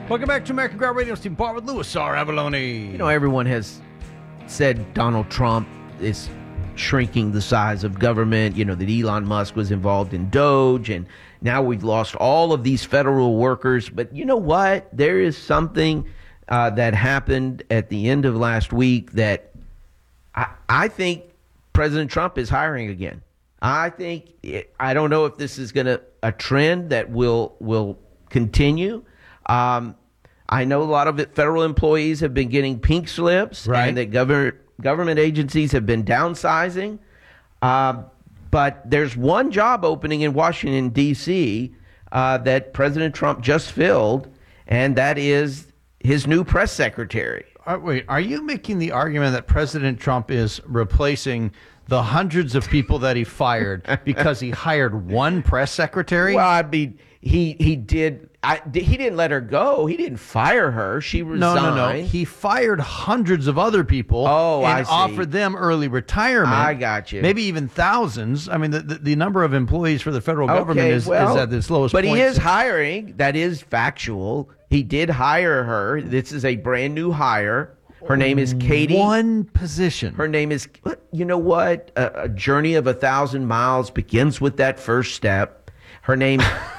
Welcome back to American Ground Radio. Steve Bart with Louis R. Avalone. You know, everyone has said Donald Trump is shrinking the size of government, you know, that Elon Musk was involved in Doge, and now we've lost all of these federal workers. But you know what? There is something that happened at the end of last week that I think President Trump is hiring again. I don't know if this is a trend that will continue. I know a lot of federal employees have been getting pink slips, right, and that government agencies have been downsizing. But there's one job opening in Washington, D.C. That President Trump just filled, and that is his new press secretary. Wait, are you making the argument that President Trump is replacing the hundreds of people that he fired because he hired one press secretary? Well, I mean, he did. He didn't let her go. He didn't fire her. She resigned. No. He fired hundreds of other people and offered them early retirement. I got you. Maybe even thousands. I mean, the number of employees for the federal government is at its lowest point. But he is hiring. That is factual. He did hire her. This is a brand new hire. Her name is Katie. One position. Her name is, you know what? A journey of 1,000 miles begins with that first step. Her name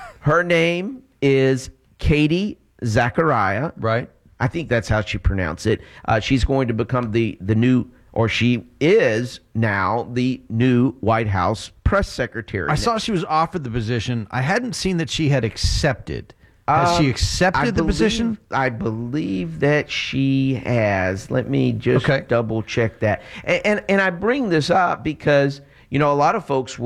is Katie Zachariah. Right. I think that's how she pronounced it. She's going to become the new, or she is now the new White House press secretary. I saw she was offered the position. I hadn't seen that she had accepted. Has she accepted the position? I believe that she has. Let me just double check that. And I bring this up because, you know, a lot of folks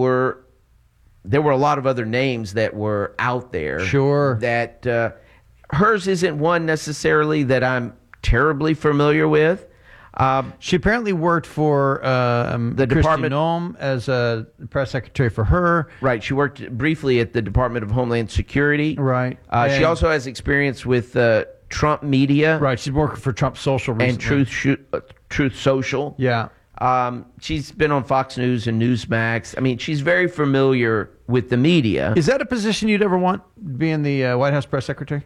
there were a lot of other names that were out there. Sure. That hers isn't one necessarily that I'm terribly familiar with. She apparently worked for the Department Noem as a press secretary for her. Right. She worked briefly at the Department of Homeland Security. Right. She also has experience with Trump Media. Right. She's working for Trump Social recently. And Truth Social. Yeah. She's been on Fox News and Newsmax. I mean, she's very familiar with the media. Is that a position you'd ever want, being the White House press secretary?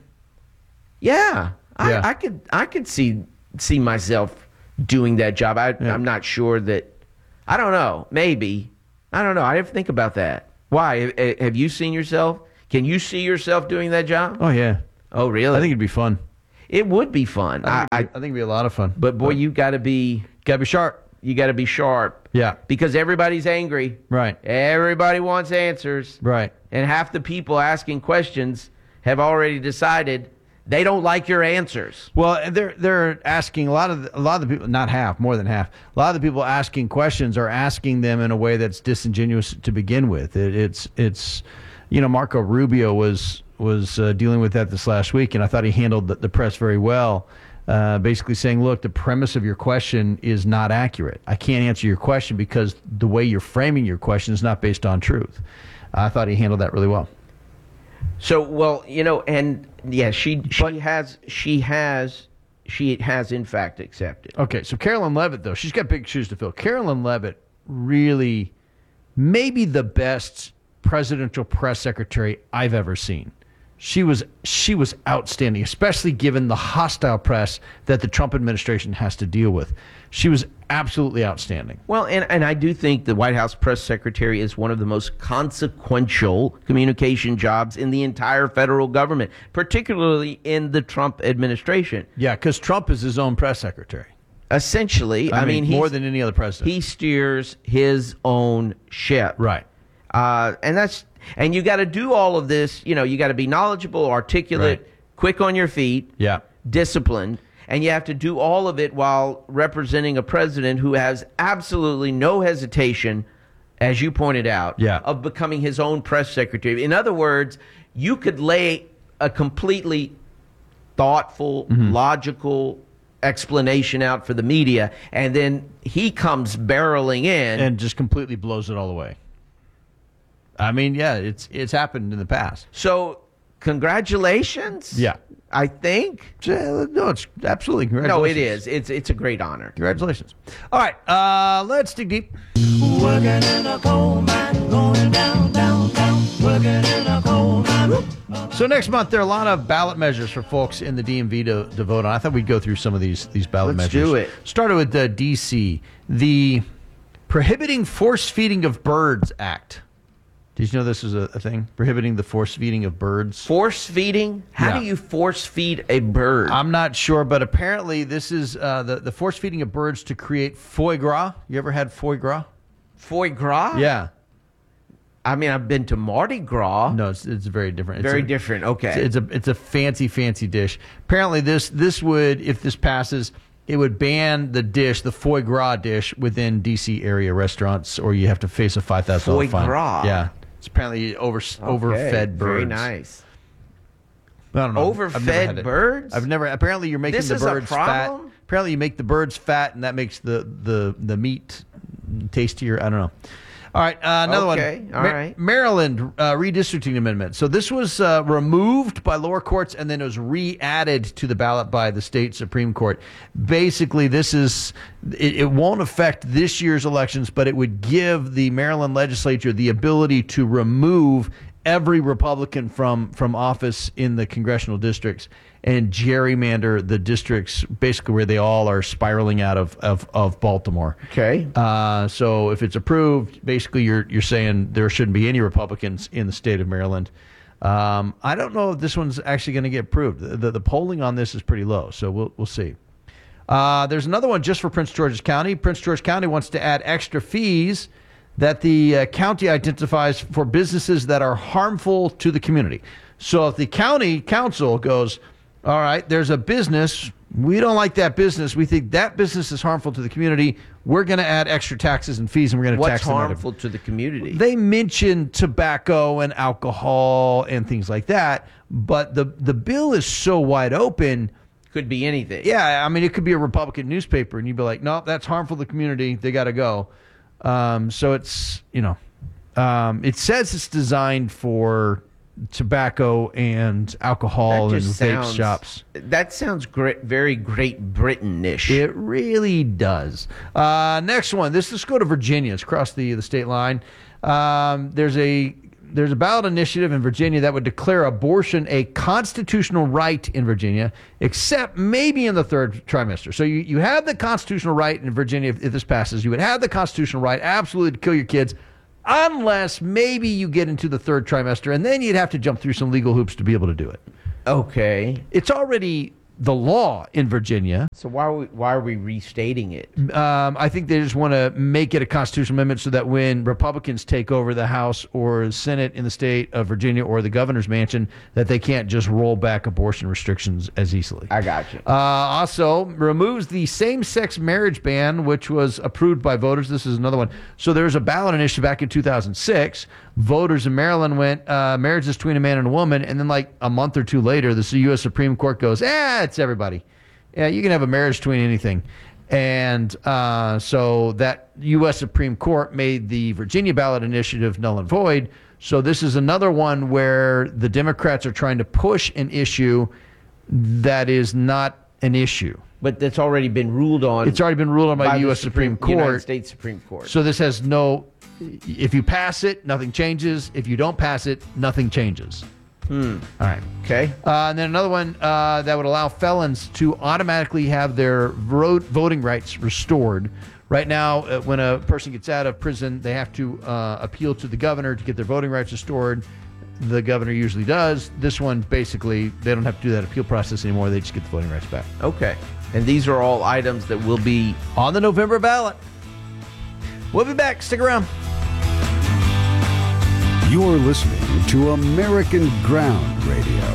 Yeah. I could see myself doing that job. I'm not sure that. I don't know. Maybe. I don't know. I have to think about that. Why? Have you seen yourself? Can you see yourself doing that job? Oh, yeah. Oh, really? I think it'd be fun. It would be fun. I think it'd be a lot of fun. But, boy, you got to be sharp. You got to be sharp. Yeah. Because everybody's angry. Right. Everybody wants answers. Right. And half the people asking questions have already decided they don't like your answers. Well, they're asking a lot of the people, not half, more than half. A lot of the people asking questions are asking them in a way that's disingenuous to begin with. It's you know, Marco Rubio was dealing with that this last week, and I thought he handled the press very well. Basically saying, look, the premise of your question is not accurate. I can't answer your question because the way you're framing your question is not based on truth. I thought he handled that really well. So, well, you know, and yeah, she has in fact accepted. Okay, so Carolyn Levitt, though, she's got big shoes to fill. Carolyn Levitt really maybe the best presidential press secretary I've ever seen. She was outstanding, especially given the hostile press that the Trump administration has to deal with. She was absolutely outstanding. Well, and I do think the White House press secretary is one of the most consequential communication jobs in the entire federal government, particularly in the Trump administration. Yeah, because Trump is his own press secretary. Essentially, I mean more than any other president. He steers his own ship. Right. And you got to do all of this. You know, you got to be knowledgeable, articulate, right, quick on your feet, disciplined, and you have to do all of it while representing a president who has absolutely no hesitation, as you pointed out, of becoming his own press secretary. In other words, you could lay a completely thoughtful, logical explanation out for the media, and then he comes barreling in and just completely blows it all away. I mean, yeah, it's happened in the past. So, congratulations. Yeah, I think. No, it's absolutely congratulations. No, it is. It's a great honor. Congratulations. All right, let's dig deep. Working in a coal mine, going down, down, down. Working in a coal mine. So next month, there are a lot of ballot measures for folks in the DMV to vote on. I thought we'd go through some of these ballot Let's measures. do it. Started with D.C., the Prohibiting Force Feeding of Birds Act. Did you know this is a thing? Prohibiting the force feeding of birds. Force feeding? How Yeah. do you force feed a bird? I'm not sure, but apparently this is the force feeding of birds to create foie gras. You ever had foie gras? Foie gras? Yeah. I mean, I've been to Mardi Gras. No, it's very different. Very different. Okay. It's a fancy dish. Apparently, this would, if this passes, it would ban the dish, the foie gras dish, within D.C. area restaurants, or you have to face a $5,000 Foie fine. gras. Yeah, it's apparently overfed birds. Very nice. I don't know. Overfed I've never had it. birds? I've never. Apparently, you're making This the is a birds fat. problem? Apparently, you make the birds fat, and that makes the meat tastier. I don't know. All right, another Okay, one. all right. Maryland redistricting amendment. So this was removed by lower courts, and then it was re-added to the ballot by the state Supreme Court. Basically, this is it won't affect this year's elections, but it would give the Maryland legislature the ability to remove every Republican from office in the congressional districts and gerrymander the districts basically where they all are spiraling out of Baltimore. Okay. So if it's approved, basically you're saying there shouldn't be any Republicans in the state of Maryland. I don't know if this one's actually going to get approved. The polling on this is pretty low, so we'll see. There's another one just for Prince George's County. Prince George County wants to add extra fees that the county identifies for businesses that are harmful to the community. So if the county council goes, all right, there's a business, we don't like that business, we think that business is harmful to the community, we're going to add extra taxes and fees, and we're going to What's tax them out of harmful to the community? They mention tobacco and alcohol and things like that, but the bill is so wide open. Could be anything. Yeah, I mean, it could be a Republican newspaper, and you'd be like, no, that's harmful to the community. They got to go. So it's, it says it's designed for tobacco and alcohol and vape shops. That sounds great, very Great Britain-ish. It really does. Next one. Let's go to Virginia. It's across the state line. There's a ballot initiative in Virginia that would declare abortion a constitutional right in Virginia, except maybe in the third trimester. So you have the constitutional right in Virginia, if this passes, you would have the constitutional right absolutely to kill your kids, unless maybe you get into the third trimester, and then you'd have to jump through some legal hoops to be able to do it. Okay. It's already the law in Virginia. So why are we restating it? I think they just want to make it a constitutional amendment so that when Republicans take over the House or Senate in the state of Virginia or the governor's mansion, that they can't just roll back abortion restrictions as easily. I got you. Also, removes the same-sex marriage ban, which was approved by voters. This is another one. So there was a ballot initiative back in 2006. Voters in Maryland went, marriage is between a man and a woman, and then like a month or two later, the U.S. Supreme Court goes, it's everybody. Yeah, you can have a marriage between anything. And so that U.S. Supreme Court made the Virginia ballot initiative null and void. So this is another one where the Democrats are trying to push an issue that is not an issue. But that's already been ruled on. It's already been ruled on by the U.S. Supreme Court. United States Supreme Court. So this has no, if you pass it, nothing changes. If you don't pass it, nothing changes. All right. Okay. And then another one that would allow felons to automatically have their voting rights restored. Right now, when a person gets out of prison, they have to appeal to the governor to get their voting rights restored. The governor usually does. This one, basically, they don't have to do that appeal process anymore. They just get the voting rights back. Okay. And these are all items that will be on the November ballot. We'll be back. Stick around. You're listening to American Ground Radio.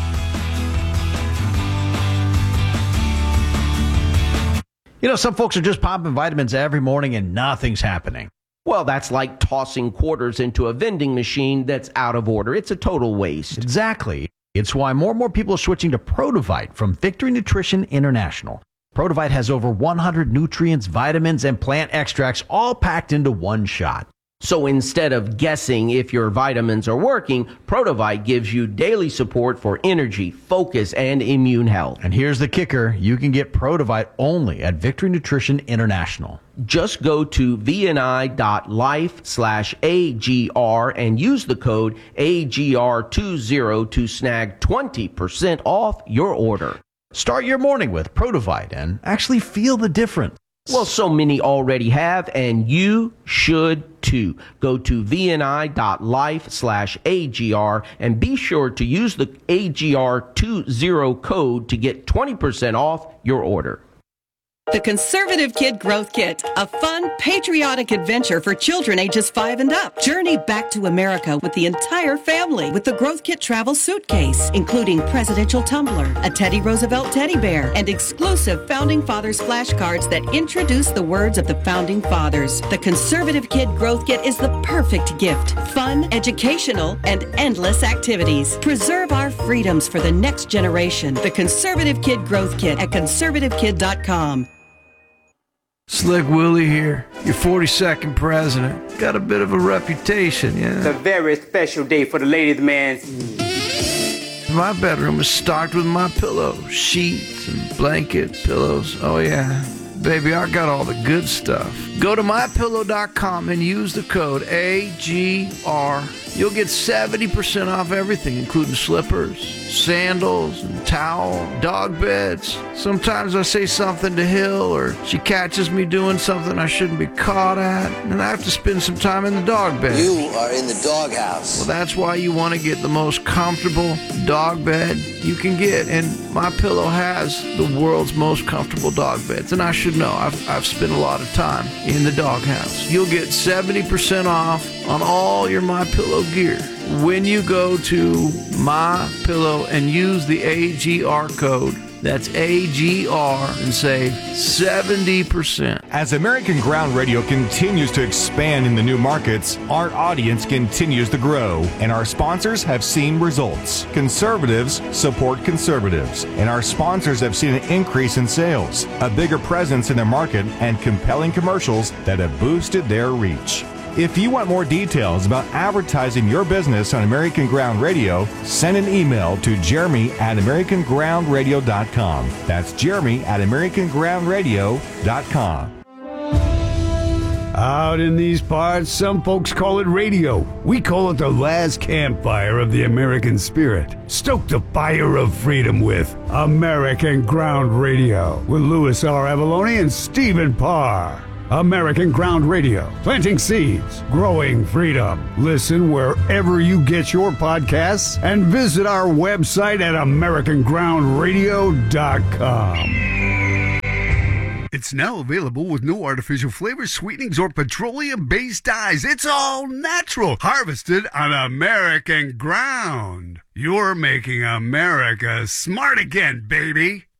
You know, some folks are just popping vitamins every morning and nothing's happening. Well, that's like tossing quarters into a vending machine that's out of order. It's a total waste. Exactly. It's why more and more people are switching to Protavite from Victory Nutrition International. Protavite has over 100 nutrients, vitamins, and plant extracts all packed into one shot. So instead of guessing if your vitamins are working, Protovite gives you daily support for energy, focus, and immune health. And here's the kicker. You can get Protovite only at Victory Nutrition International. Just go to vni.life/AGR and use the code AGR20 to snag 20% off your order. Start your morning with Protovite and actually feel the difference. Well, so many already have, and you should too. Go to vni.life/AGR and be sure to use the AGR20 code to get 20% off your order. The Conservative Kid Growth Kit, a fun, patriotic adventure for children ages 5 and up. Journey back to America with the entire family with the Growth Kit travel suitcase, including presidential tumbler, a Teddy Roosevelt teddy bear, and exclusive Founding Fathers flashcards that introduce the words of the Founding Fathers. The Conservative Kid Growth Kit is the perfect gift. Fun, educational, and endless activities. Preserve our freedoms for the next generation. The Conservative Kid Growth Kit at conservativekid.com. Slick Willie here, your 42nd president. Got a bit of a reputation, yeah? It's a very special day for the ladies, man. My bedroom is stocked with my pillows, sheets and blankets, pillows. Oh yeah, baby, I got all the good stuff. Go to mypillow.com and use the code AGR. You'll get 70% off everything, including slippers, sandals, and towel, dog beds. Sometimes I say something to Hill, or she catches me doing something I shouldn't be caught at, and I have to spend some time in the dog bed. You are in the doghouse. Well, that's why you want to get the most comfortable dog bed you can get, and MyPillow has the world's most comfortable dog beds, and I should know. I've spent a lot of time in the doghouse. You'll get 70% off on all your MyPillow gear when you go to MyPillow and use the AGR code. That's AGR and save 70%. As American Ground Radio continues to expand in the new markets, our audience continues to grow, and our sponsors have seen results. Conservatives support conservatives, and our sponsors have seen an increase in sales, a bigger presence in their market, and compelling commercials that have boosted their reach. If you want more details about advertising your business on American Ground Radio, send an email to jeremy@americangroundradio.com. That's jeremy@americangroundradio.com. Out in these parts, some folks call it radio. We call it the last campfire of the American spirit. Stoke the fire of freedom with American Ground Radio with Louis R. Avalone and Stephen Parr. American Ground Radio, planting seeds, growing freedom. Listen wherever you get your podcasts and visit our website at AmericanGroundRadio.com. It's now available with no artificial flavors, sweetenings, or petroleum-based dyes. It's all natural, harvested on American ground. You're making America smart again, baby.